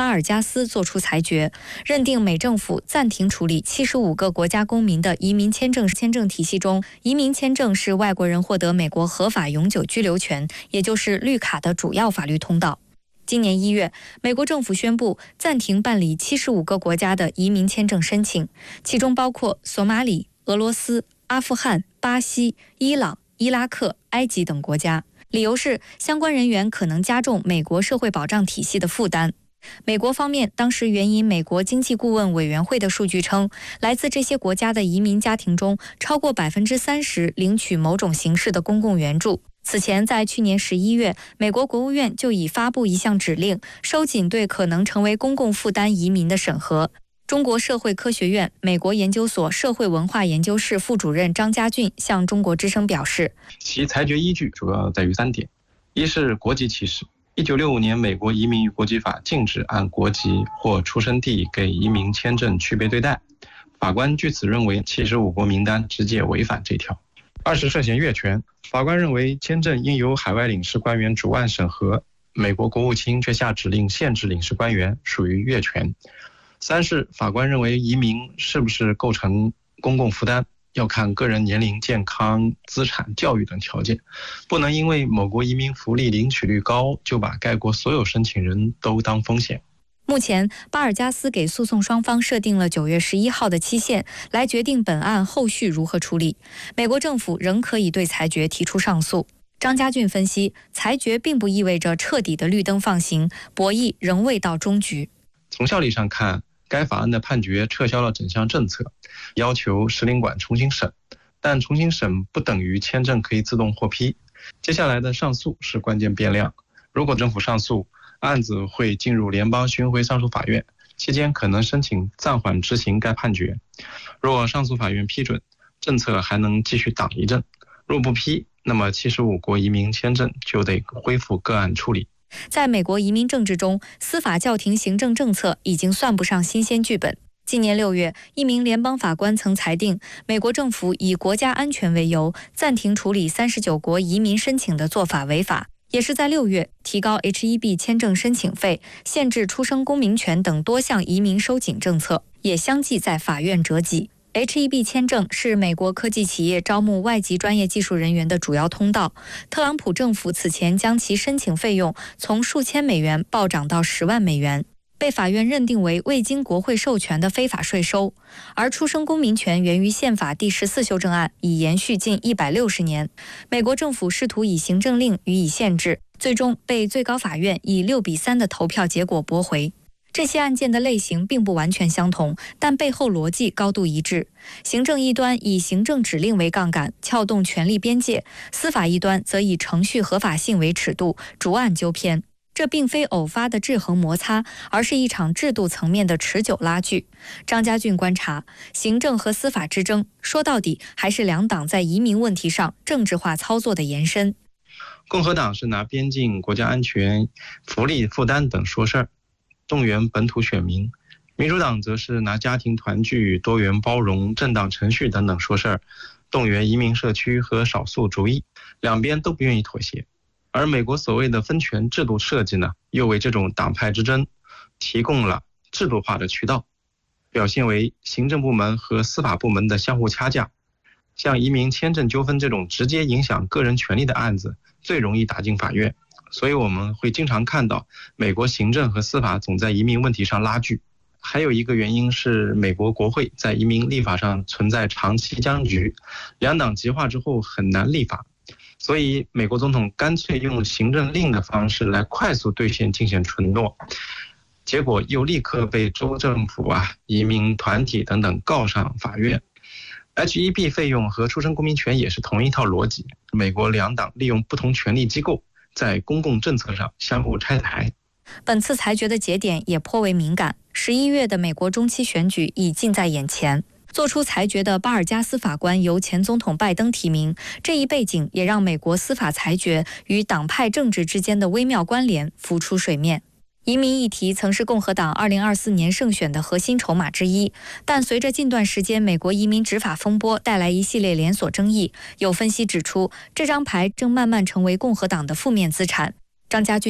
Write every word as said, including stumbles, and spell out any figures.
巴尔加斯作出裁决，认定美政府暂停处理七十五个国家公民的移民签证。签证体系中，移民签证是外国人获得美国合法永久居留权，也就是绿卡的主要法律通道。今年一月，美国政府宣布暂停办理七十五个国家的移民签证申请，其中包括索马里、俄罗斯、阿富汗、巴西、伊朗、伊拉克、埃及等国家。理由是相关人员可能加重美国社会保障体系的负担。美国方面当时援引美国经济顾问委员会的数据称，来自这些国家的移民家庭中，超过百分之三十领取某种形式的公共援助。此前，在去年十一月，美国国务院就已发布一项指令，收紧对可能成为公共负担移民的审核。中国社会科学院美国研究所社会文化研究室副主任张家俊向中国之声表示， 其裁决依据主要在于三点：一是国籍歧视。一九六五年美国移民与国籍法禁止按国籍或出生地给移民签证区别对待，法官据此认为七十五国名单直接违反这条。二是涉嫌越权，法官认为签证应由海外领事官员主案审核，美国国务卿却下指令限制领事官员，属于越权。三是法官认为移民是不是构成公共负担，要看个人年龄、健康、资产、教育等条件，不能因为某国移民福利领取率高，就把该国所有申请人都当风险。 目前，巴尔加斯给诉讼双方设定了九月十一号的期限，来决定本案后续如何处理。美国政府仍可以对裁决提出上诉。张家俊分析，裁决并不意味着彻底的绿灯放行，博弈仍未到终局。 从效力上看，该法案的判决撤销了整项政策，要求使领馆重新审，但重新审不等于签证可以自动获批。接下来的上诉是关键变量，如果政府上诉，案子会进入联邦巡回上诉法院，期间可能申请暂缓执行该判决。若上诉法院批准，政策还能继续挡一阵；若不批，那么七十五国移民签证就得恢复个案处理。 在美国移民政治中，司法叫停行政政策已经算不上新鲜剧本。今年六月，一名联邦法官曾裁定，美国政府以国家安全为由，暂停处理三十九国移民申请的做法违法。也是在六月，提高 H 一 B 签证申请费、限制出生公民权等多项移民收紧政策，也相继在法院折戟。H 一 B 签证是美国科技企业招募外籍专业技术人员的主要通道。特朗普政府此前将其申请费用从数千美元暴涨到十万美元，被法院认定为未经国会授权的非法税收。而出生公民权源于宪法第十四修正案，已延续近一百六十年。美国政府试图以行政令予以限制，最终被最高法院以六比三的投票结果驳回。这些案件的类型并不完全相同，但背后逻辑高度一致。行政一端以行政指令为杠杆，撬动权力边界；司法一端则以程序合法性为尺度，逐案纠偏。这并非偶发的制衡摩擦，而是一场制度层面的持久拉锯。张家俊观察，行政和司法之争，说到底还是两党在移民问题上政治化操作的延伸。 共和党是拿边境、国家安全、福利负担等说事儿，动员本土选民；民主党则是拿家庭团聚、多元包容、正当程序等等说事儿，动员移民社区和少数族裔。两边都不愿意妥协。而美国所谓的分权制度设计呢，又为这种党派之争提供了制度化的渠道，表现为行政部门和司法部门的相互掐架。像移民签证纠纷这种直接影响个人权利的案子，最容易打进法院。所以我们会经常看到美国行政和司法总在移民问题上拉锯。还有一个原因是美国国会在移民立法上存在长期僵局，两党极化之后很难立法。所以美国总统干脆用行政令的方式来快速兑现竞选承诺，结果又立刻被州政府啊、移民团体等等告上法院。H 一 B 费用和出生公民权也是同一套逻辑，美国两党利用不同权力机构在公共政策上相互拆台。 本次裁决的节点也颇为敏感，十一月的美国中期选举已近在眼前。做出裁决的巴尔加斯法官由前总统拜登提名，这一背景也让美国司法裁决与党派政治之间的微妙关联浮出水面。移民议题曾是共和党二零二四年胜选的核心筹码之一，但随着近段时间美国移民执法风波带来一系列连锁争议，有分析指出，这张牌正慢慢成为共和党的负面资产。张家俊